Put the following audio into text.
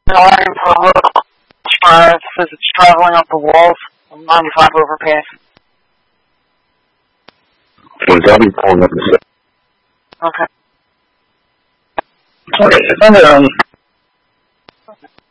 Iron Polo 5 says it's traveling up the walls on 95 overpass. I'll be pulling up the Okay. Okay,